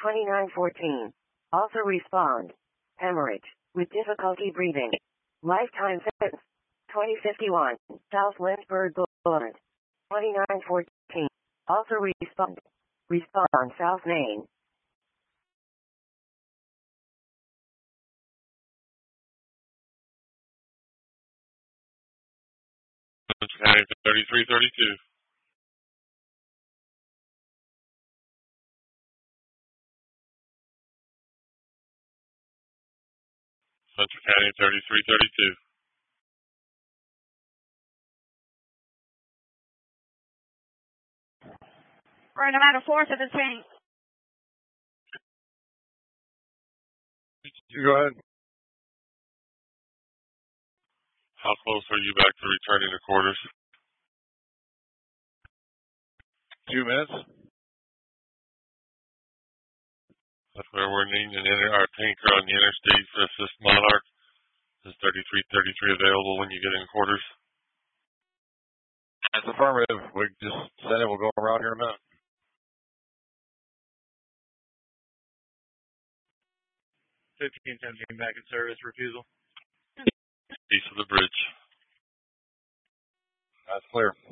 2914. Also respond. Hemorrhage. With difficulty breathing. Lifetime sentence. 2051. South Lynchburg Boulevard. 2914. Also respond. Respond South Main. County 3332. Central County 3332. Right, I'm out of 4th of the tank. You go ahead. How close are you back to returning to quarters? 2 minutes. That's where we're needing our tanker on the interstate for Assist Monarch. Is 3333 available when you get in quarters? That's affirmative. We just said it. We'll go around here in a minute. 1517 back in service. Refusal. East of the bridge. That's clear.